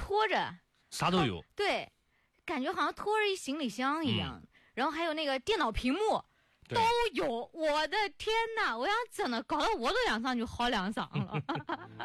拖着， 啥都有。 对，感觉好像拖着一行李箱一样。然后还有那个电脑屏幕都有，我的天哪！我想怎么搞得我都想上去嚎两嗓了。